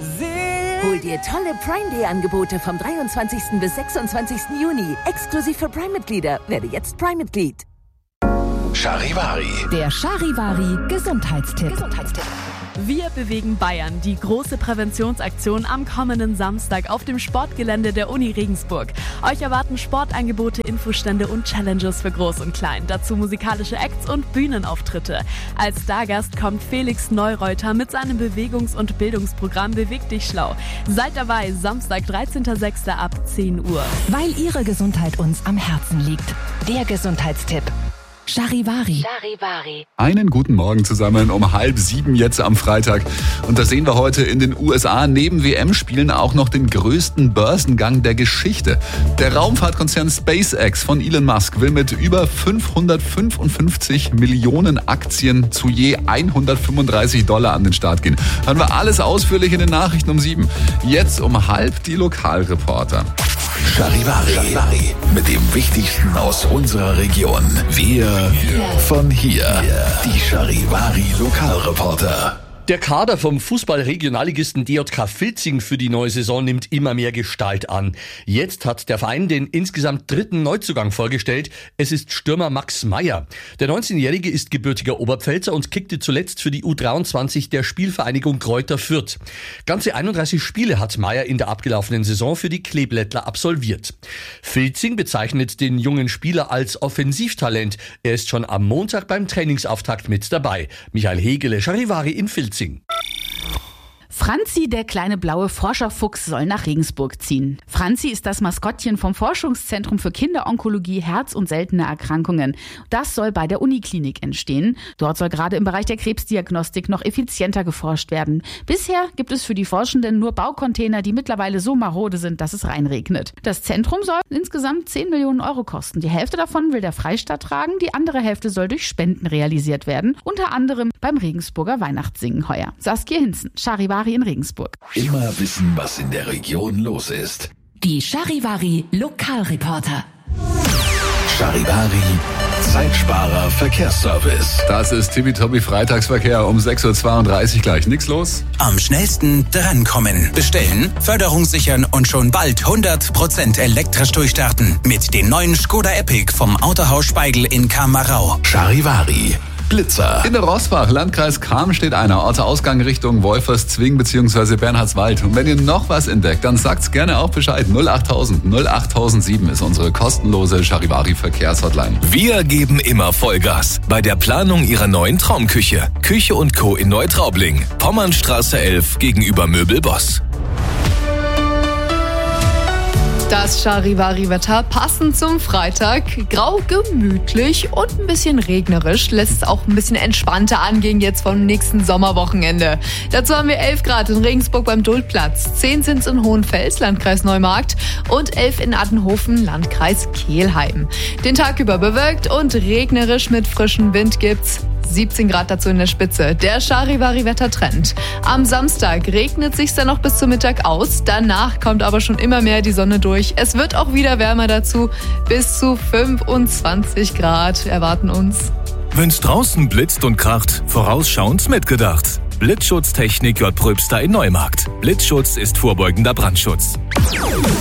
Hol dir tolle Prime Day Angebote vom 23. bis 26. Juni. Exklusiv für Prime-Mitglieder. Werde jetzt Prime-Mitglied. Charivari. Der Charivari Gesundheitstipp. Wir bewegen Bayern. Die große Präventionsaktion am kommenden Samstag auf dem Sportgelände der Uni Regensburg. Euch erwarten Sportangebote, Infostände und Challenges für Groß und Klein. Dazu musikalische Acts und Bühnenauftritte. Als Stargast kommt Felix Neureuter mit seinem Bewegungs- und Bildungsprogramm Beweg dich schlau. Seid dabei, Samstag, 13.06. ab 10 Uhr. Weil Ihre Gesundheit uns am Herzen liegt. Der Gesundheitstipp. Charivari. Einen guten Morgen zusammen um 6:30 jetzt am Freitag. Und da sehen wir heute in den USA neben WM-Spielen auch noch den größten Börsengang der Geschichte. Der Raumfahrtkonzern SpaceX von Elon Musk will mit über 555 Millionen Aktien zu je $135 an den Start gehen. Hören wir alles ausführlich in den Nachrichten um 7. Jetzt um 6:30 die Lokalreporter. Charivari. Mit dem Wichtigsten aus unserer Region. Wir von hier. Die Charivari Lokalreporter. Der Kader vom Fußball-Regionalligisten DJK Filzing für die neue Saison nimmt immer mehr Gestalt an. Jetzt hat der Verein den insgesamt dritten Neuzugang vorgestellt. Es ist Stürmer Max Meyer. Der 19-Jährige ist gebürtiger Oberpfälzer und kickte zuletzt für die U23 der Spielvereinigung Greuther Fürth. Ganze 31 Spiele hat Meyer in der abgelaufenen Saison für die Kleeblättler absolviert. Filzing bezeichnet den jungen Spieler als Offensivtalent. Er ist schon am Montag beim Trainingsauftakt mit dabei. Michael Hegele, Charivari in Filzing. Franzi, der kleine blaue Forscherfuchs, soll nach Regensburg ziehen. Franzi ist das Maskottchen vom Forschungszentrum für Kinderonkologie, Herz- und seltene Erkrankungen. Das soll bei der Uniklinik entstehen. Dort soll gerade im Bereich der Krebsdiagnostik noch effizienter geforscht werden. Bisher gibt es für die Forschenden nur Baucontainer, die mittlerweile so marode sind, dass es reinregnet. Das Zentrum soll insgesamt 10 Millionen Euro kosten. Die Hälfte davon will der Freistaat tragen, die andere Hälfte soll durch Spenden realisiert werden. Unter anderem beim Regensburger Weihnachtssingen heuer. Saskia Hinzen, Charivari in Regensburg. Immer wissen, was in der Region los ist. Die Charivari Lokalreporter. Charivari Zeitsparer Verkehrsservice. Das ist Tippitoppi Freitagsverkehr um 6:32 Uhr gleich. Nix los? Am schnellsten drankommen. Bestellen, Förderung sichern und schon bald 100% elektrisch durchstarten. Mit den neuen Skoda Epic vom Autohaus Speigl in Kamarau. Charivari Blitzer. In der Roßbach, Landkreis Cham, steht einer. Ortsausgang Richtung Wolferszwing bzw. Bernhardswald. Und wenn ihr noch was entdeckt, dann sagt's gerne auch Bescheid. 08000 08007 ist unsere kostenlose Charivari-Verkehrshotline. Wir geben immer Vollgas bei der Planung Ihrer neuen Traumküche. Küche & Co. in Neutraubling. Pommernstraße 11 gegenüber Möbelboss. Das Charivari-Wetter passend zum Freitag. Grau, gemütlich und ein bisschen regnerisch. Lässt es auch ein bisschen entspannter angehen jetzt vom nächsten Sommerwochenende. Dazu haben wir 11 Grad in Regensburg beim Duldplatz, 10 sind's in Hohenfels, Landkreis Neumarkt und 11 in Addenhofen, Landkreis Kelheim. Den Tag über bewölkt und regnerisch mit frischem Wind gibt's 17 Grad dazu in der Spitze. Der Charivari-Wettertrend. Am Samstag regnet sich's dann noch bis zum Mittag aus. Danach kommt aber schon immer mehr die Sonne durch. Es wird auch wieder wärmer dazu. Bis zu 25 Grad erwarten uns. Wenn's draußen blitzt und kracht, vorausschauend mitgedacht. Blitzschutztechnik J. Pröbster in Neumarkt. Blitzschutz ist vorbeugender Brandschutz.